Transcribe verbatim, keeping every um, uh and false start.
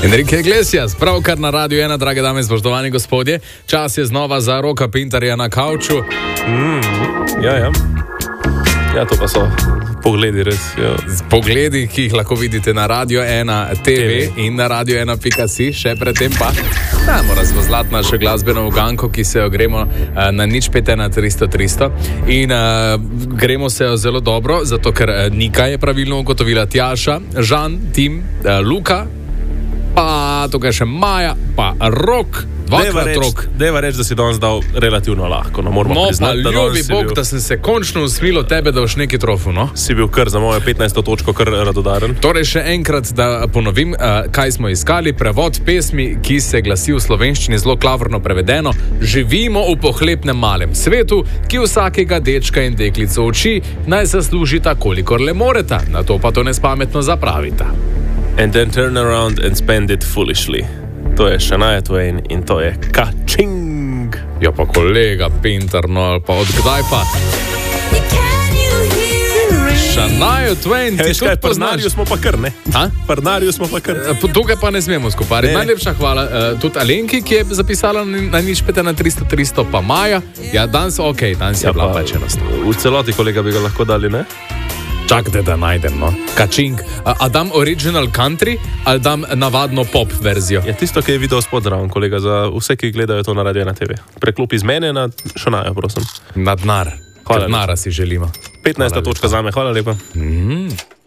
Enrique Iglesias, pravkar na Radiu ena, drage dame in spoštovani gospodje. Čas je znova za Roka Pintarja na kavču. Mm, ja, ja. Ja, to pa so pogledi res. Ja. Pogledi, ki jih lahko vidite na Radio ena T V in na radio ena pika si, še predtem pa dajmo razvozlati našo glasbeno uganko, ki se jo gremo uh, na nič pet ena tristo tristo in uh, gremo se jo zelo dobro, zato ker uh, Nika je pravilno ugotovila, Tjaša, Žan, Tim, uh, Luka, pa tukaj še Maja, pa Rok, dvakrat Rok. Dejva reči, da si danes dal relativno lahko. No, moramo priznati, da ljubi Bog, bil... da sem se končno usmilo tebe, da boš neki trofu, no? Si bil kar za mojo petnajsto točko kar radodaren. Torej še enkrat, da ponovim, uh, kaj smo iskali. Prevod pesmi, ki se glasi v slovenščini zelo klavrno prevedeno. Živimo v pohlepnem malem svetu, ki vsakega dečka in deklico uči, naj se služita, kolikor le moreta. Na to pa to nespametno zapravita. And then turn around and spend it foolishly. To je Shania Twain in to je Ka-ching. Ja pa kolega Pintar, no ali pa odkdaj pa? Shania Twain, ti tudi poznaš? Parnarju smo pa kar, ne? Ha? Parnarju smo pa kar. Tukaj pa ne smemo skupariti. Najlepša hvala uh, tudi Alenki, ki je zapisala na nič pet ena tristo tristo, pa Maja. Ja, danes ok, danes je ja, bila pač enostavno. V celoti, kolega, bi ga lahko dali, ne? Čakajte, da najdem, no. Ka-ching. A, a dam original country, ali dam navadno pop verzijo? Ja, tisto, ki je video spod zraven, kolega, za vse, ki gledajo to na Radio ena T V. Preklopi z mene na Shania, prosim. Na denar. Hvala. Denara si želimo. petnajsta točka zame, hvala lepa. Mm.